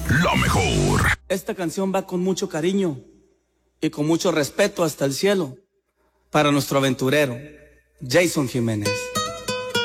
La mejor. Esta canción va con mucho cariño y con mucho respeto hasta el cielo para nuestro aventurero, Jason Jiménez.